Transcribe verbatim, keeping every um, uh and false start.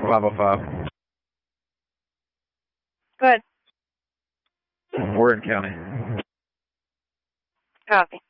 five oh five. Good. We're in county. Copy.